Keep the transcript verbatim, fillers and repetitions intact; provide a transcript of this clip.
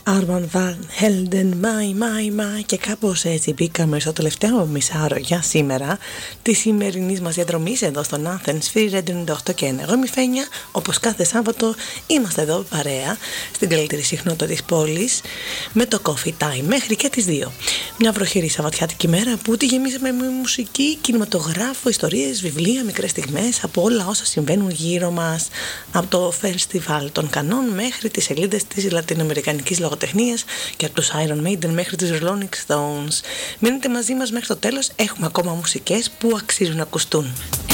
Armand Van Helden, My, My, My. Και κάπως έτσι μπήκαμε στο τελευταίο μισάωρο για σήμερα τη σημερινή μας διαδρομής εδώ στο Athens Free Radio ενενήντα οκτώ και ένα. Εγώ είμαι η Φένια, όπως κάθε Σάββατο είμαστε εδώ παρέα στην καλύτερη συχνότητα της πόλης με το Coffee Time μέχρι και τις δύο. Μια βροχερή σαββατιάτικη μέρα που τη γεμίζαμε με μουσική, κινηματογράφο, ιστορίες, βιβλία, μικρές στιγμές από όλα όσα συμβαίνουν γύρω μας, από το φεστιβάλ των Κανών μέχρι τις σελίδες της λατινοαμερικανικής λογοτεχνίας και από τους Iron Maiden μέχρι τους Rolling Stones. Μείνετε μαζί μας μέχρι το τέλος, έχουμε ακόμα μουσικές που αξίζουν να ακουστούν.